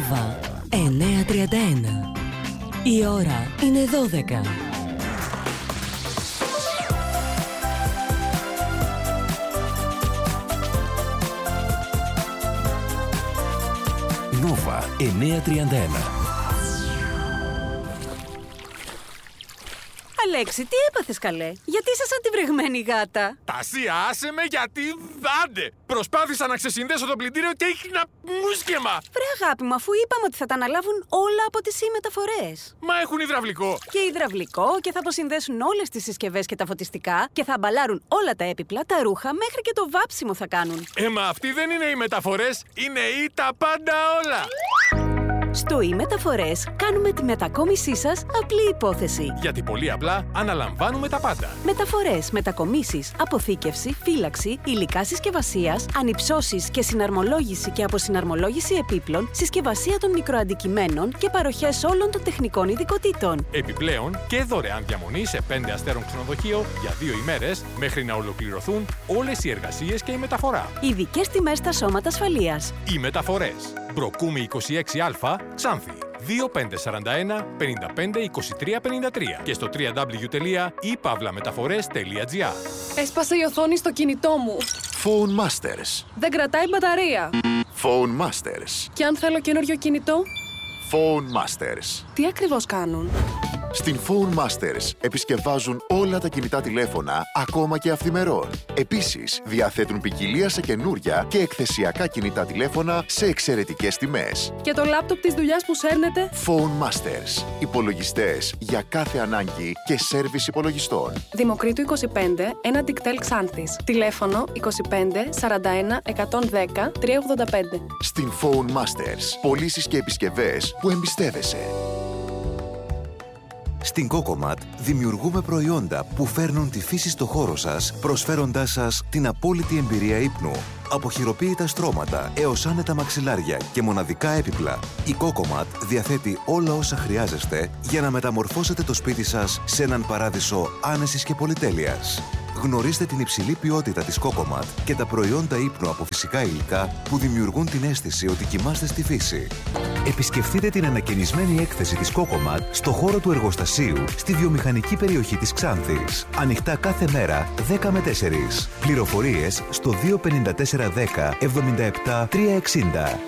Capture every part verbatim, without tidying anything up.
Νόβα εννιακόσια τριάντα ένα. Η ώρα είναι δώδεκα. Νόβα εννιακόσια τριάντα ένα. Αλέξη, τι έπαθες καλέ? Γιατί είσαι σαν τη βρεγμένη γάτα? Τασία, άσε με γιατί δάντε! Προσπάθησα να ξεσυνδέσω το πλυντήριο και έχινα μουσκεμα! Βρε αγάπη μου, αφού είπαμε ότι θα τα αναλάβουν όλα από τις e-μεταφορές. Μα έχουν υδραυλικό! Και υδραυλικό και θα αποσυνδέσουν όλες τις συσκευές και τα φωτιστικά και θα αμπαλάρουν όλα τα έπιπλα, τα ρούχα, μέχρι και το βάψιμο θα κάνουν. Ε, μα αυτοί δεν είναι οι μεταφορές, είναι οι τα πάντα όλα! Στο e-μεταφορές κάνουμε τη μετακόμισή σας απλή υπόθεση. Γιατί πολύ απλά αναλαμβάνουμε τα πάντα. Μεταφορές, μετακομίσεις, αποθήκευση, φύλαξη, υλικά συσκευασίας, ανυψώσεις και συναρμολόγηση και αποσυναρμολόγηση επίπλων, συσκευασία των μικροαντικειμένων και παροχές όλων των τεχνικών ειδικοτήτων. Επιπλέον και δωρεάν διαμονή σε πέντε αστέρων ξενοδοχείο για δύο ημέρες μέχρι να ολοκληρωθούν όλες οι εργασίες και η μεταφορά. Ειδικές τιμές στα σώματα ασφαλείας. Οι μεταφορές. Μπροκούμη είκοσι έξι α, Ξάνθη. δύο πέντε τέσσερα ένα πέντε πέντε είκοσι τρία πενήντα τρία και στο double-u double-u double-u τελεία i pavlametafores τελεία gr. Έσπασε η οθόνη στο κινητό μου. Phone Masters. Δεν κρατάει μπαταρία. Phone Masters. Και αν θέλω καινούριο κινητό? Phone Masters. Τι ακριβώς κάνουν? Στην Phone Masters επισκευάζουν όλα τα κινητά τηλέφωνα, ακόμα και αυθημερών. Επίσης, διαθέτουν ποικιλία σε καινούρια και εκθεσιακά κινητά τηλέφωνα σε εξαιρετικές τιμές. Και το λάπτοπ της δουλειάς που σέρνετε? Phone Masters. Υπολογιστές για κάθε ανάγκη και σέρβις υπολογιστών. Δημοκρίτου είκοσι πέντε, ένα Dicktel Xanthis. Τηλέφωνο είκοσι πέντε σαράντα ένα εκατόν δέκα τριακόσια ογδόντα πέντε. Στην Phone Masters. Πωλήσεις και επισκευές που εμπιστεύεσαι. Στην Cocomat δημιουργούμε προϊόντα που φέρνουν τη φύση στο χώρο σας, προσφέροντάς σας την απόλυτη εμπειρία ύπνου. Από χειροποίητα στρώματα έως άνετα μαξιλάρια και μοναδικά έπιπλα, η Cocomat διαθέτει όλα όσα χρειάζεστε για να μεταμορφώσετε το σπίτι σας σε έναν παράδεισο άνεσης και πολυτέλειας. Γνωρίστε την υψηλή ποιότητα της Cocomat και τα προϊόντα ύπνου από φυσικά υλικά που δημιουργούν την αίσθηση ότι κοιμάστε στη φύση. Επισκεφτείτε την ανακαινισμένη έκθεση της Cocomat στο χώρο του εργοστασίου στη βιομηχανική περιοχή της Ξάνθης. Ανοιχτά κάθε μέρα δέκα με τέσσερα. Πληροφορίες στο δύο πέντε τέσσερα δέκα εβδομήντα επτά τριακόσια εξήντα.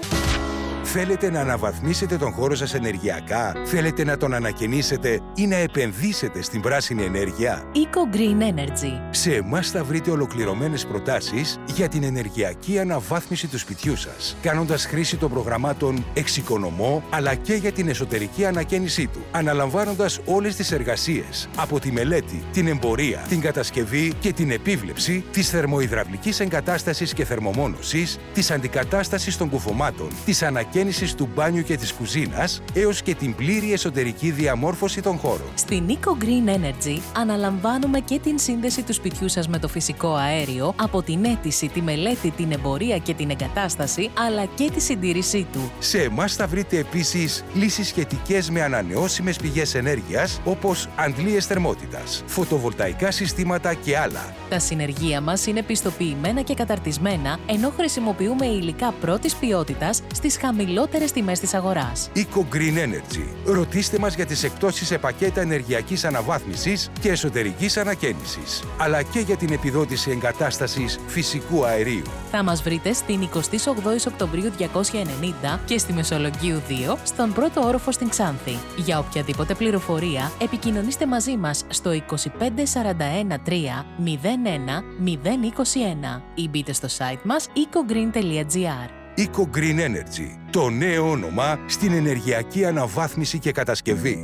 Θέλετε να αναβαθμίσετε τον χώρο σας ενεργειακά? Θέλετε να τον ανακαινήσετε ή να επενδύσετε στην πράσινη ενέργεια? Eco Green Energy. Σε εμάς θα βρείτε ολοκληρωμένες προτάσεις για την ενεργειακή αναβάθμιση του σπιτιού σας, κάνοντας χρήση των προγραμμάτων Εξοικονομώ, αλλά και για την εσωτερική ανακαίνισή του, αναλαμβάνοντας όλες τις εργασίες, από τη μελέτη, την εμπορία, την κατασκευή και την επίβλεψη της θερμοϊδραυλικής εγκατάστασης και θερμομόνωσης, της αντικατάστασης των κουφωμάτων, της ανακαίνισης του μπάνιου και της κουζίνας, έως και την πλήρη εσωτερική διαμόρφωση των χώρων. Στην Eco Green Energy αναλαμβάνουμε και την σύνδεση του σπιτιού σας με το φυσικό αέριο, από την αίτηση, τη μελέτη, την εμπορία και την εγκατάσταση, αλλά και τη συντήρησή του. Σε εμάς θα βρείτε επίσης λύσεις σχετικές με ανανεώσιμες πηγές ενέργειας, όπως αντλίες θερμότητας, φωτοβολταϊκά συστήματα και άλλα. Τα συνεργεία μας είναι πιστοποιημένα και καταρτισμένα, ενώ χρησιμοποιούμε υλικά πρώτης ποιότητας στις χαμηλότερες τιμές της αγοράς. Eco Green Energy. Ρωτήστε μας για τις εκπτώσεις σε πακέτα ενεργειακής αναβάθμισης και εσωτερικής ανακαίνισης, αλλά και για την επιδότηση εγκατάστασης φυσικού αερίου. Θα μας βρείτε στην εικοστή όγδοη Οκτωβρίου διακόσια ενενήντα και στη Μεσολογγίου δύο, στον πρώτο όροφο στην Ξάνθη. Για οποιαδήποτε πληροφορία, επικοινωνήστε μαζί μας στο είκοσι πέντε σαράντα ένα τρία μηδέν ένα μηδέν είκοσι ένα ή μπείτε στο site μας eco green τελεία gr. Eco Green Energy, το νέο όνομα στην ενεργειακή αναβάθμιση και κατασκευή.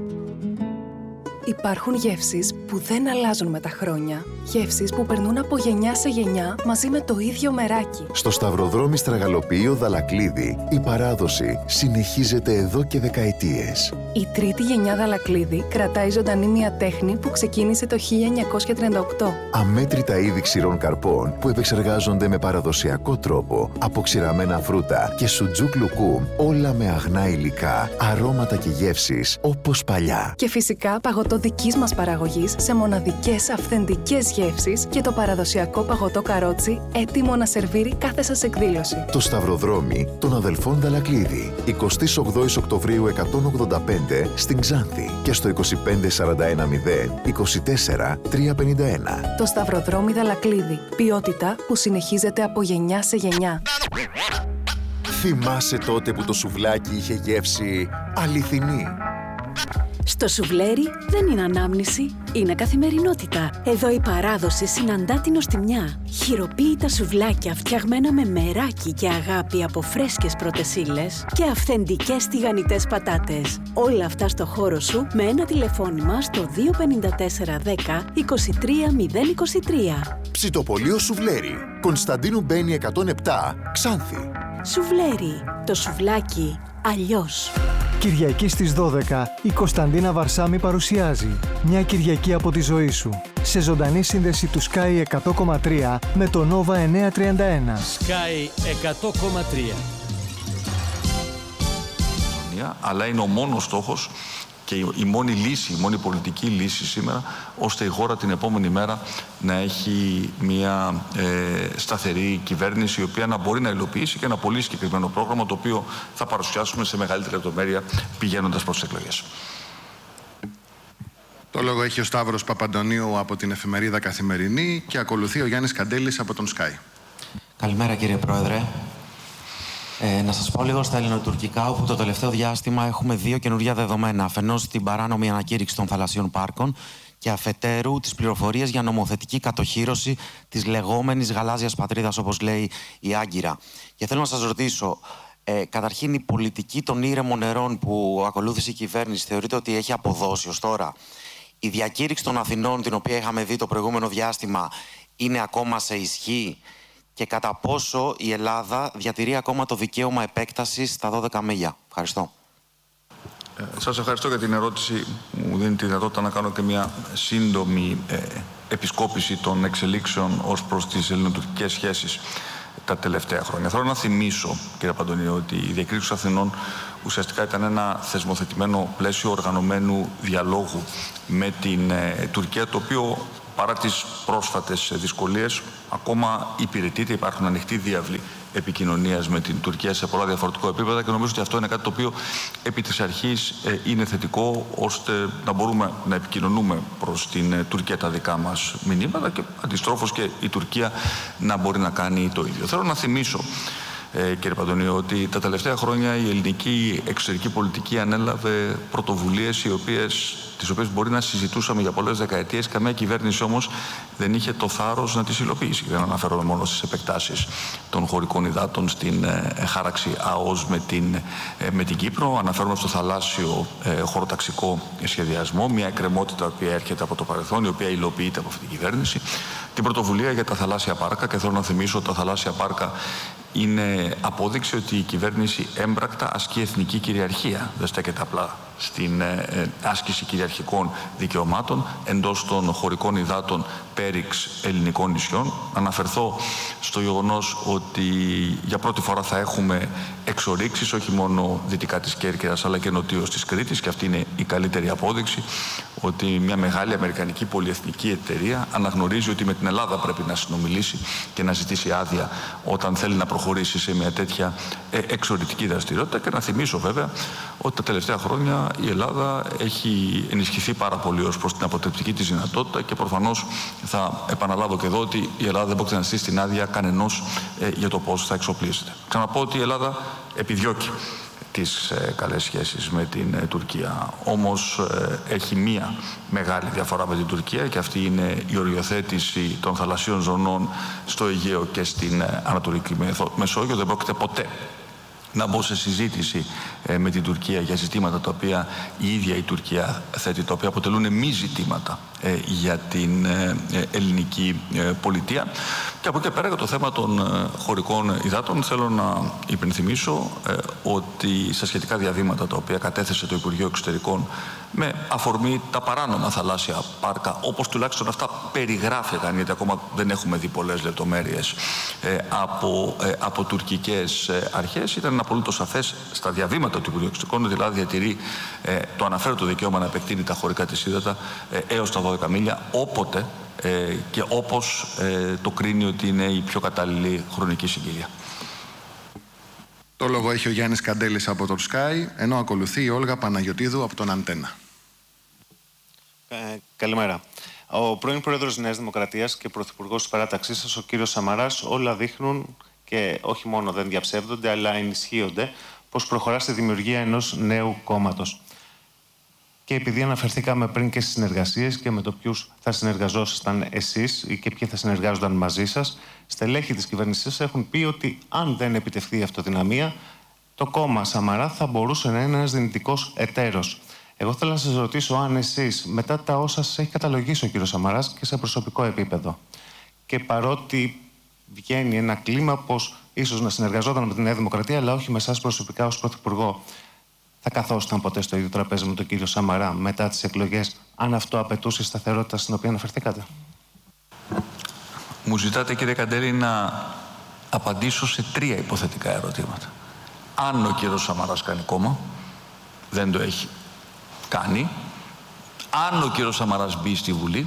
Υπάρχουν γεύσεις που δεν αλλάζουν με τα χρόνια. Γεύσεις που περνούν από γενιά σε γενιά μαζί με το ίδιο μεράκι. Στο σταυροδρόμι Στραγαλοποιείο Δαλακλίδη, η παράδοση συνεχίζεται εδώ και δεκαετίες. Η τρίτη γενιά Δαλακλίδη κρατάει ζωντανή μια τέχνη που ξεκίνησε το χίλια εννιακόσια τριάντα οκτώ. Αμέτρητα είδη ξηρών καρπών που επεξεργάζονται με παραδοσιακό τρόπο, από ξηραμένα φρούτα και σουτζούκ λουκούμ, όλα με αγνά υλικά, αρώματα και γεύσεις όπως παλιά. Και φυσικά παγωτό παγωτό δικής μας παραγωγής σε μοναδικές αυθεντικές γεύσεις και το παραδοσιακό παγωτό καρότσι έτοιμο να σερβίρει κάθε σας εκδήλωση. Το Σταυροδρόμι των αδελφών Δαλακλίδη. εικοστή όγδοη Οκτωβρίου εκατόν ογδόντα πέντε στην Ξάνθη και στο είκοσι πέντε σαράντα ένα μηδέν είκοσι τέσσερα τριακόσια πενήντα ένα. Το Σταυροδρόμι Δαλακλίδη. Ποιότητα που συνεχίζεται από γενιά σε γενιά. Θυμάσαι τότε που το σουβλάκι είχε γεύση αληθινή? Στο σουβλέρι δεν είναι ανάμνηση, είναι καθημερινότητα. Εδώ η παράδοση συναντά την νοστιμιά. Χειροποίητα σουβλάκια φτιαγμένα με μεράκι και αγάπη από φρέσκες πρώτες ύλες και αυθεντικές τηγανιτές πατάτες. Όλα αυτά στο χώρο σου με ένα τηλεφώνημα στο δύο πέντε τέσσερα δέκα είκοσι τρία μηδέν είκοσι τρία. Ψητοπολείο Σουβλέρι. Κωνσταντίνου Μπένη εκατόν επτά, Ξάνθη. Σουβλέρι. Το σουβλάκι αλλιώς. Κυριακή στις δώδεκα, η Κωνσταντίνα Βαρσάμι παρουσιάζει «Μια Κυριακή από τη ζωή σου» σε ζωντανή σύνδεση του Sky εκατό κόμμα τρία με το Nova εννιακόσια τριάντα ένα. Sky εκατό κόμμα τρία. Αλλά είναι ο μόνος στόχος και η μόνη λύση, η μόνη πολιτική λύση σήμερα, ώστε η χώρα την επόμενη μέρα να έχει μια ε, σταθερή κυβέρνηση, η οποία να μπορεί να υλοποιήσει και ένα πολύ συγκεκριμένο πρόγραμμα, το οποίο θα παρουσιάσουμε σε μεγαλύτερη λεπτομέρεια πηγαίνοντας προς τις εκλογές. Το λόγο έχει ο Σταύρος Παπαντονίου από την εφημερίδα Καθημερινή και ακολουθεί ο Γιάννης Καντέλης από τον Sky. Καλημέρα κύριε Πρόεδρε. Ε, να σας πω λίγο στα ελληνοτουρκικά, όπου το τελευταίο διάστημα έχουμε δύο καινούργια δεδομένα. Αφενός την παράνομη ανακήρυξη των θαλασσίων πάρκων και αφετέρου τις πληροφορίες για νομοθετική κατοχύρωση της λεγόμενης γαλάζιας πατρίδας, όπως λέει η Άγκυρα. Και θέλω να σας ρωτήσω, ε, καταρχήν η πολιτική των ήρεμων νερών που ακολούθησε η κυβέρνηση θεωρείτε ότι έχει αποδώσει ως τώρα? Η διακήρυξη των Αθηνών, την οποία είχαμε δει το προηγούμενο διάστημα, είναι ακόμα σε ισχύ? Και κατά πόσο η Ελλάδα διατηρεί ακόμα το δικαίωμα επέκτασης στα δώδεκα μίλια? Ευχαριστώ. Ε, σας ευχαριστώ για την ερώτηση. Μου δίνει τη δυνατότητα να κάνω και μια σύντομη ε, επισκόπηση των εξελίξεων ως προς τις ελληνοτουρκικές σχέσεις τα τελευταία χρόνια. Θέλω να θυμίσω, κύριε Παντονίου, ότι η διακήρυξη των Αθηνών ουσιαστικά ήταν ένα θεσμοθετημένο πλαίσιο οργανωμένου διαλόγου με την ε, Τουρκία, το οποίο παρά τις πρόσφατες δυσκολίες ακόμα υπηρετείται, υπάρχουν ανοιχτοί διάβλοι επικοινωνίας με την Τουρκία σε πολλά διαφορετικά επίπεδα και νομίζω ότι αυτό είναι κάτι το οποίο επί της αρχής ε, είναι θετικό, ώστε να μπορούμε να επικοινωνούμε προς την ε, Τουρκία τα δικά μας μηνύματα και αντιστρόφως και η Τουρκία να μπορεί να κάνει το ίδιο. Θέλω να θυμίσω, Ε, κύριε Παντονίου, ότι τα τελευταία χρόνια η ελληνική εξωτερική πολιτική ανέλαβε πρωτοβουλίες οι οποίες, τις οποίες μπορεί να συζητούσαμε για πολλές δεκαετίες. Καμία κυβέρνηση όμως δεν είχε το θάρρος να τις υλοποιήσει. Δεν αναφέρομαι μόνο στις επεκτάσεις των χωρικών υδάτων στην ε, χάραξη ΑΟΣ με την, ε, με την Κύπρο. Αναφέρομαι στο θαλάσσιο ε, χωροταξικό σχεδιασμό, μια εκκρεμότητα που έρχεται από το παρελθόν, η οποία υλοποιείται από αυτή την κυβέρνηση. Την πρωτοβουλία για τα θαλάσσια πάρκα, και θέλω να θυμίσω ότι τα θαλάσσια πάρκα είναι απόδειξη ότι η κυβέρνηση έμπρακτα ασκεί εθνική κυριαρχία. Δεν στέκεται απλά στην ε, άσκηση κυριαρχικών δικαιωμάτων εντός των χωρικών υδάτων πέριξ ελληνικών νησιών. Αναφερθώ στο γεγονός ότι για πρώτη φορά θα έχουμε εξορίξεις όχι μόνο δυτικά της Κέρκυρας αλλά και νοτίως της Κρήτης, και αυτή είναι η καλύτερη απόδειξη ότι μια μεγάλη αμερικανική πολυεθνική εταιρεία αναγνωρίζει ότι με την Ελλάδα πρέπει να συνομιλήσει και να ζητήσει άδεια όταν θέλει να προχωρήσει σε μια τέτοια εξορρυκτική δραστηριότητα. Και να θυμίσω βέβαια ότι τα τελευταία χρόνια η Ελλάδα έχει ενισχυθεί πάρα πολύ ως προς την αποτρεπτική της δυνατότητα και προφανώς θα επαναλάβω και εδώ ότι η Ελλάδα δεν πρόκειται να στήσει την άδεια κανενός ε, για το πώς θα εξοπλίζεται. Ξαναπώ ότι η Ελλάδα επιδιώκει τις ε, καλές σχέσεις με την ε, Τουρκία. Όμως ε, έχει μία μεγάλη διαφορά με την Τουρκία, και αυτή είναι η οριοθέτηση των θαλασσίων ζωνών στο Αιγαίο και στην ε, Ανατολική Μεσόγειο. Δεν πρόκειται ποτέ να μπω σε συζήτηση ε, με την Τουρκία για ζητήματα τα οποία η ίδια η Τουρκία θέτει, τα οποία αποτελούν μη ζητήματα ε, για την ε, ελληνική ε, πολιτεία. Και από εκεί πέρα για το θέμα των ε, χωρικών υδάτων θέλω να υπενθυμίσω ε, ότι στα σχετικά διαβήματα τα οποία κατέθεσε το Υπουργείο Εξωτερικών με αφορμή τα παράνομα θαλάσσια πάρκα, όπως τουλάχιστον αυτά περιγράφηκαν, γιατί ακόμα δεν έχουμε δει πολλές λεπτομέρειες ε, από, ε, από τουρκικές ε, αρχές, ήταν απολύτως σαφές στα διαβήματα του Υπουργείου Εξωτερικών, δηλαδή διατηρεί ε, το αναφέροντο δικαίωμα να επεκτείνει τα χωρικά της ύδατα ε, έως τα δώδεκα μίλια, όποτε ε, και όπως ε, το κρίνει ότι είναι η πιο κατάλληλη χρονική συγκυρία. Το λόγο έχει ο Γιάννης Καντέλης από το Sky, ενώ ακολουθεί η Όλγα Παναγιωτίδου από τον Αντένα. Ε, καλημέρα. Ο πρώην Πρόεδρος Νέας Δημοκρατίας και Πρωθυπουργός της παράταξής σας, ο κύριος Σαμαράς, όλα δείχνουν και όχι μόνο δεν διαψεύδονται, αλλά ενισχύονται πως προχωρά στη δημιουργία ενός νέου κόμματος. Και επειδή αναφερθήκαμε πριν και στις συνεργασίες και με το ποιους θα συνεργαζόσασταν εσείς και ποιοι θα συνεργάζονταν μαζί σας, στελέχη της κυβέρνησης έχουν πει ότι αν δεν επιτευχθεί η αυτοδυναμία, το κόμμα Σαμαρά θα μπορούσε να είναι ένας δυνητικός εταίρος. Εγώ θέλω να σας ρωτήσω αν εσείς, μετά τα όσα σας έχει καταλογίσει ο κύριος Σαμαράς και σε προσωπικό επίπεδο, και παρότι βγαίνει ένα κλίμα πως ίσως να συνεργαζόταν με τη Νέα Δημοκρατία, αλλά όχι με εσάς προσωπικά ως Πρωθυπουργό, θα καθόσταν ποτέ στο ίδιο τραπέζι με τον κύριο Σαμαρά μετά τις εκλογές, αν αυτό απαιτούσε η σταθερότητα στην οποία αναφερθήκατε? Μου ζητάτε, κύριε Καντέλη, να απαντήσω σε τρία υποθετικά ερωτήματα. Αν ο κύριος Σαμαράς κάνει κόμμα, δεν το έχει κάνει. Αν ο κύριος Σαμαράς μπει στη Βουλή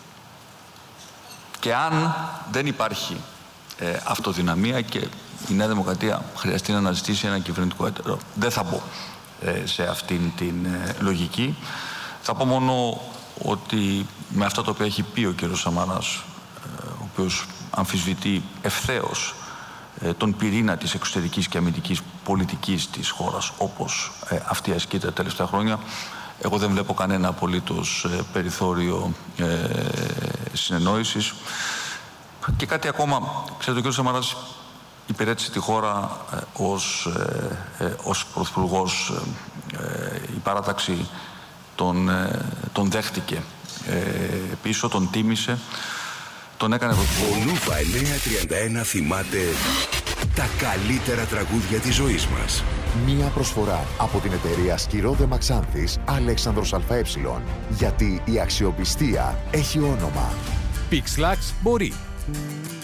και αν δεν υπάρχει ε, αυτοδυναμία και η Νέα Δημοκρατία χρειαστεί να αναζητήσει ένα κυβερνητικό έτερο. Δεν θα μπω ε, σε αυτήν την ε, λογική. Θα πω μόνο ότι με αυτά τα οποία έχει πει ο κύριος Σαμαράς, ε, ο οποίος αμφισβητεί ευθέως ε, τον πυρήνα της εξωτερικής και αμυντικής πολιτικής της χώρας, όπως ε, αυτή ασκείται τα τελευταία χρόνια, εγώ δεν βλέπω κανένα απολύτως ε, περιθώριο ε, συνεννόησης. Και κάτι ακόμα, ξέρετε, ο κ. Σαμαράς υπηρέτησε τη χώρα ε, ως, ε, ε, ως πρωθυπουργός. Ε, η παράταξη τον, ε, τον δέχτηκε ε, πίσω, τον τίμησε, τον έκανε πρωθυπουργό. Ο Νούβα εννιακόσια τριάντα ένα θυμάται τα καλύτερα τραγούδια της ζωής μας. Μία προσφορά από την εταιρεία Σκυρόδε Μαξάνθης Αλέξανδρος ΑΕ. Γιατί η αξιοπιστία έχει όνομα. Pixlax μπορεί.